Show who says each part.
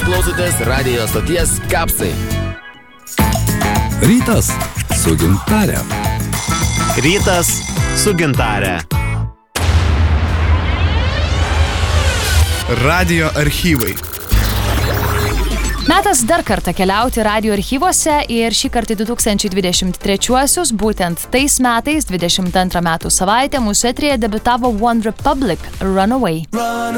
Speaker 1: klausotės radijo stoties Kapsai.
Speaker 2: Rytas su Gintare.
Speaker 3: Rytas su Gintare.
Speaker 4: Radijo archyvai.
Speaker 5: Metas dar kartą keliauti radijo archyvuose ir šį kartą 2023-uosius, būtent tais metais, 22 metų savaitę, mūsų eteryje debiutavo One Republic, Runaway.